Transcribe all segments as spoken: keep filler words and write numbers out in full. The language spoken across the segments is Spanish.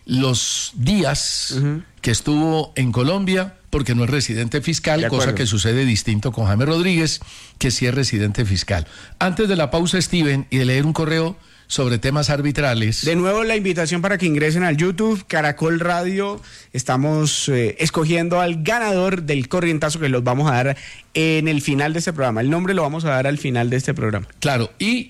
los días uh-huh. que estuvo en Colombia, porque no es residente fiscal, cosa que sucede distinto con James Rodríguez, que sí es residente fiscal. Antes de la pausa, Steven, y de leer un correo sobre temas arbitrales. De nuevo la invitación para que ingresen al YouTube, Caracol Radio. Estamos eh, escogiendo al ganador del corrientazo que los vamos a dar en el final de este programa. El nombre lo vamos a dar al final de este programa. Claro, y...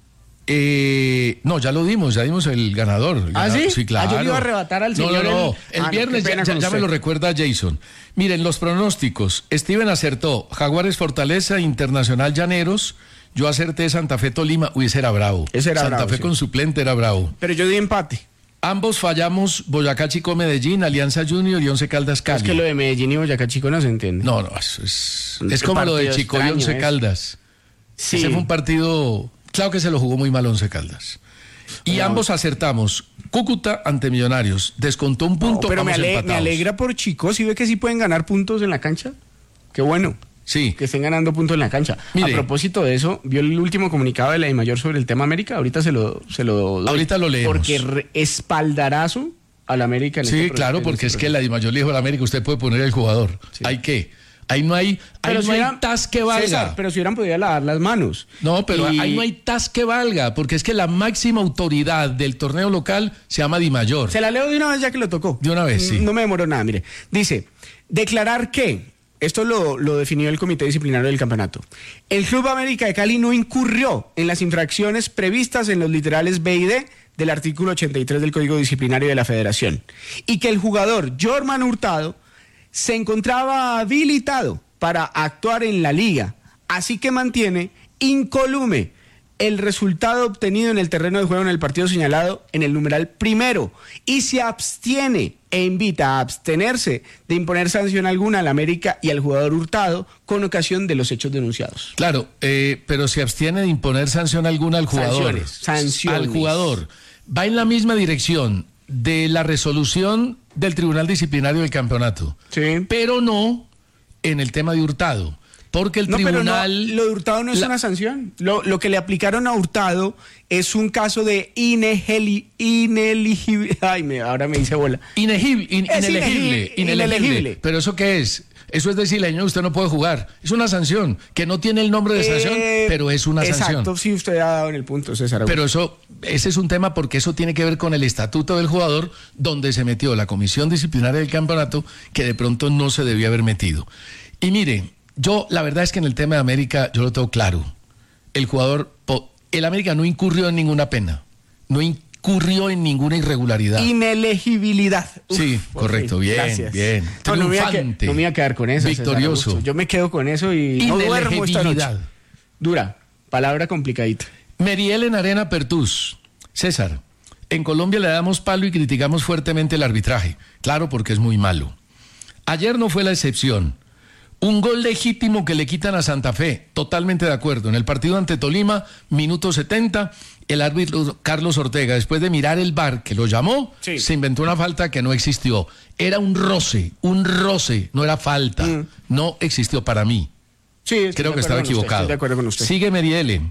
Eh, no, ya lo dimos, ya dimos el ganador. El ¿Ah, ganador. sí? Sí, claro. Ah, yo le iba a arrebatar al señor. No, no, no. El, el ah, viernes no, ya, ya, ya me lo recuerda Jason. Miren, los pronósticos. Steven acertó Jaguares Fortaleza, Internacional Llaneros. Yo acerté Santa Fe Tolima. Uy, ese era bravo. Ese era Santa bravo, Fe sí. con suplente era bravo. Pero yo di empate. Ambos fallamos Boyacá Chico Medellín, Alianza Junior y Once Caldas Cali. Es que lo de Medellín y Boyacá Chico no se entiende. No, no, eso es, es como lo de Chico y Once Caldas. Sí. Ese fue un partido... Claro que se lo jugó muy mal Once Caldas. Y no. ambos acertamos. Cúcuta ante Millonarios. Descontó un punto. No, pero me, ale me alegra por Chico. ¿Sí ve que sí pueden ganar puntos en la cancha? Qué bueno. Sí. Que estén ganando puntos en la cancha. Mire, a propósito de eso, ¿vio el último comunicado de la DIMAYOR sobre el tema América? Ahorita se lo, se lo doy. Ahorita lo leemos. Porque espaldarazo al América. En sí, este claro, porque es que la DIMAYOR le dijo al América, usted puede poner el jugador. Sí. Hay que... Ahí no hay, ahí no si hay tas que valga. César, pero si hubieran podido lavar las manos. No, pero y... ahí no hay tas que valga, porque es que la máxima autoridad del torneo local se llama DIMAYOR. Se la leo de una vez ya que lo tocó. De una vez, sí. No me demoró nada, mire. Dice, declarar que, esto lo, lo definió el Comité Disciplinario del Campeonato, el Club América de Cali no incurrió en las infracciones previstas en los literales B y D del artículo ochenta y tres del Código Disciplinario de la Federación, y que el jugador Jorman Hurtado se encontraba habilitado para actuar en la liga, así que mantiene incólume el resultado obtenido en el terreno de juego en el partido señalado en el numeral primero y se abstiene e invita a abstenerse de imponer sanción alguna al América y al jugador Hurtado con ocasión de los hechos denunciados. Claro, eh, pero se abstiene de imponer sanción alguna al jugador. Sanciones, sanciones. Al jugador. Va en la misma dirección de la resolución del Tribunal Disciplinario del Campeonato, sí. pero no en el tema de Hurtado, porque el no, tribunal... Pero no, lo de Hurtado no es la... una sanción, lo, lo que le aplicaron a Hurtado es un caso de ineligible, ineligible, ay, me, ahora me dice bola. Inelegible, in, es inelegible, inelegible, inelegible. ¿Pero eso qué es? Eso es decirle, señor, usted no puede jugar. Es una sanción, que no tiene el nombre de sanción, eh, pero es una exacto, sanción. Exacto, sí, usted ha dado en el punto, César. Pero eso, ese es un tema porque eso tiene que ver con el estatuto del jugador, donde se metió la comisión disciplinaria del campeonato, que de pronto no se debía haber metido. Y mire, yo, la verdad es que en el tema de América, yo lo tengo claro. El jugador, el América no incurrió en ninguna pena, no incurrió incurrió en ninguna irregularidad. Inelegibilidad. Uf, sí, correcto, bien, gracias. bien. No, no, me voy a, no me voy a quedar con eso. Victorioso. Yo me quedo con eso y no duermo esta noche. Dura, palabra complicadita. Meriel Arena Pertús. César, en Colombia le damos palo y criticamos fuertemente el arbitraje. Claro, porque es muy malo. Ayer no fue la excepción. Un gol legítimo que le quitan a Santa Fe, totalmente de acuerdo. En el partido ante Tolima, minuto setenta, el árbitro Carlos Ortega, después de mirar el V A R que lo llamó, sí. se inventó una falta que no existió. Era un roce, un roce, no era falta. Mm. No existió para mí. Sí, creo que estaba equivocado. Estoy de acuerdo con usted. Sigue Meriele.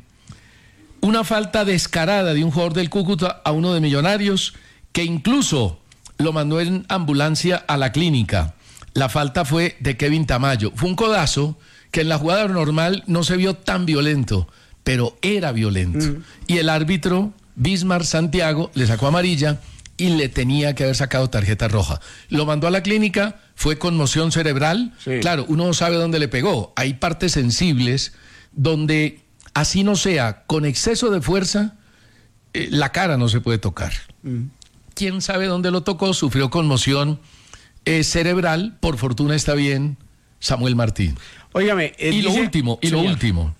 Una falta descarada de un jugador del Cúcuta a uno de Millonarios, que incluso lo mandó en ambulancia a la clínica. La falta fue de Kevin Tamayo. Fue un codazo que en la jugada normal no se vio tan violento, pero era violento. Mm. Y el árbitro, Bismar Santiago, le sacó amarilla y le tenía que haber sacado tarjeta roja. Lo mandó a la clínica, fue conmoción cerebral. Sí. Claro, uno no sabe dónde le pegó. Hay partes sensibles donde, así no sea, con exceso de fuerza, eh, la cara no se puede tocar. Mm. ¿Quién sabe dónde lo tocó? Sufrió conmoción Eh, cerebral, por fortuna está bien Samuel Martín. Óigame, eh, y dice, lo último, y señor. lo último.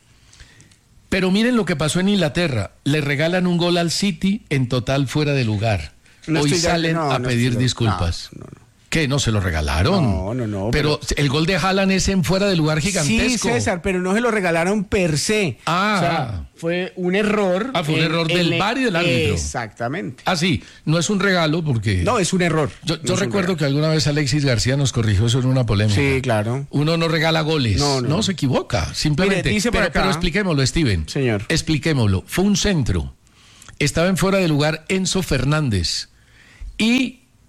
Pero miren lo que pasó en Inglaterra. Le regalan un gol al City en total fuera de lugar. No Hoy salen ya, no, a no pedir estoy, disculpas. No, no, no. ¿Qué? ¿No se lo regalaron? No, no, no. Pero, pero el gol de Haaland es en fuera de lugar gigantesco. Sí, César, pero no se lo regalaron per se. Ah. O sea, fue un error. Ah, fue un en, error del en, V A R y del árbitro. Exactamente. Ah, sí, no es un regalo porque... No, es un error. Yo, no yo recuerdo que alguna vez Alexis García nos corrigió eso en una polémica. Sí, claro. Uno no regala goles. No, no, no se equivoca, simplemente. Mire, dice pero, acá, pero expliquémoslo, Steven. Señor. Expliquémoslo. Fue un centro. Estaba en fuera de lugar Enzo Fernández. Y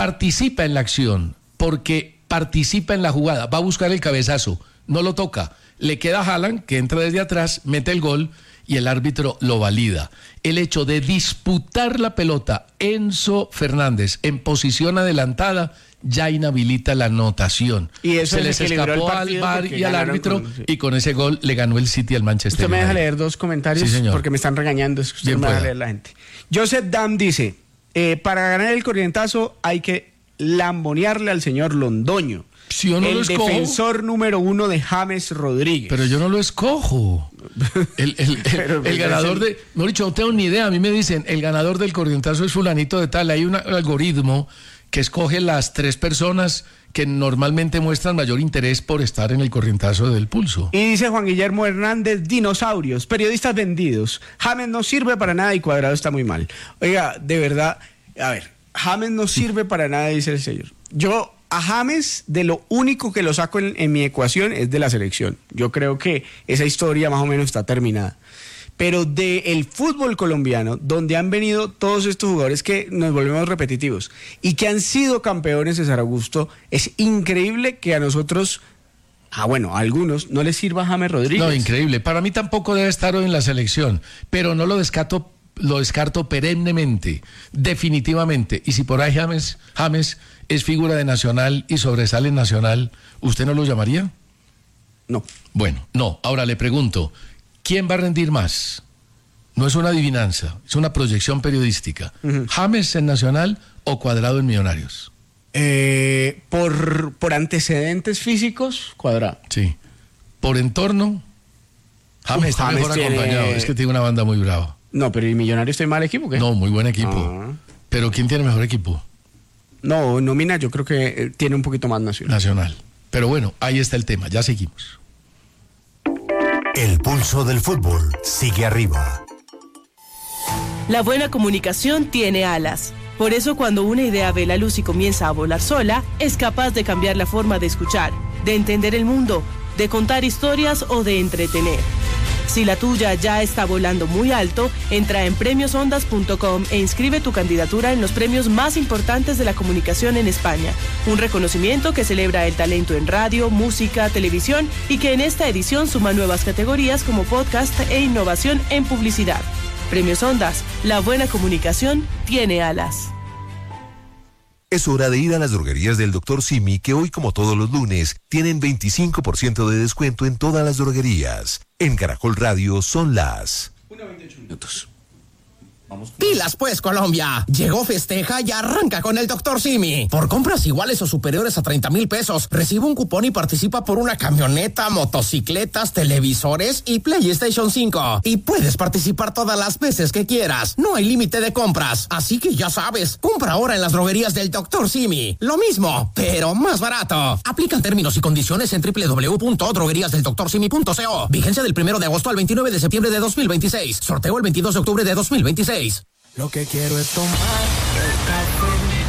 participa en la acción, porque participa en la jugada, va a buscar el cabezazo, no lo toca, le queda a Haaland, que entra desde atrás, mete el gol y el árbitro lo valida. El hecho de disputar la pelota, Enzo Fernández en posición adelantada, ya inhabilita la anotación. Y eso se les escapó al V A R y al árbitro con, sí. y con ese gol le ganó el City al Manchester United. Usted me deja United. leer dos comentarios sí, porque me están regañando. Es que usted Bien me pueda. deja leer la gente. Joseph Dam dice, eh, para ganar el corrientazo hay que lambonearle al señor Londoño. Si yo no el lo escojo, defensor número uno de James Rodríguez. Pero yo no lo escojo. El, el, el, Pero, el ganador de... No, dicho, no tengo ni idea. A mí me dicen, el ganador del corrientazo es fulanito de tal. Hay un algoritmo que escoge las tres personas que normalmente muestran mayor interés por estar en el corrientazo del pulso. Y dice Juan Guillermo Hernández, dinosaurios, periodistas vendidos. James no sirve para nada y Cuadrado está muy mal. Oiga, de verdad, a ver, James no sirve para nada, dice el señor. Yo... A James, de lo único que lo saco en, en mi ecuación es de la selección. Yo creo que esa historia más o menos está terminada. Pero del fútbol colombiano, donde han venido todos estos jugadores que nos volvemos repetitivos y que han sido campeones, César Augusto, es increíble que a nosotros, ah bueno, a algunos no les sirva James Rodríguez. No, increíble. Para mí tampoco debe estar hoy en la selección, pero no lo descarto, lo descarto perennemente, definitivamente. Y si por ahí James, James es figura de Nacional y sobresale en Nacional, ¿usted no lo llamaría? No. Bueno, no. Ahora le pregunto, ¿quién va a rendir más? No es una adivinanza, es una proyección periodística. Uh-huh. ¿James en Nacional o Cuadrado en Millonarios? Eh, por, por antecedentes físicos, Cuadrado. Sí. ¿Por entorno? James Uf, está James mejor tiene... acompañado, es que tiene una banda muy brava. No, pero ¿y Millonarios está mal equipo? ¿Qué? No, muy buen equipo. Ah. ¿Pero quién tiene mejor equipo? No, nómina yo creo que tiene un poquito más Nacional. Nacional. Pero bueno, ahí está el tema, ya seguimos. El pulso del fútbol sigue arriba. La buena comunicación tiene alas. Por eso cuando una idea ve la luz y comienza a volar sola, es capaz de cambiar la forma de escuchar, de entender el mundo, de contar historias o de entretener. Si la tuya ya está volando muy alto, entra en premios ondas punto com e inscribe tu candidatura en los premios más importantes de la comunicación en España. Un reconocimiento que celebra el talento en radio, música, televisión y que en esta edición suma nuevas categorías como podcast e innovación en publicidad. Premios Ondas, la buena comunicación tiene alas. Es hora de ir a las droguerías del doctor Simi, que hoy, como todos los lunes, tienen veinticinco por ciento de descuento en todas las droguerías. En Caracol Radio son las... una veintiocho minutos. Vamos. Pilas pues, Colombia. Llegó Festeja y arranca con el doctor Simi. Por compras iguales o superiores a treinta mil pesos, recibe un cupón y participa por una camioneta, motocicletas, televisores y PlayStation cinco. Y puedes participar todas las veces que quieras. No hay límite de compras. Así que ya sabes, compra ahora en las droguerías del doctor Simi. Lo mismo, pero más barato. Aplican términos y condiciones en doble u doble u doble u punto droguerías del doctor simi punto co. Vigencia del primero de agosto al veintinueve de septiembre de dos mil veintiséis. Sorteo el veintidós de octubre de dos mil veintiséis. Lo que quiero es tomar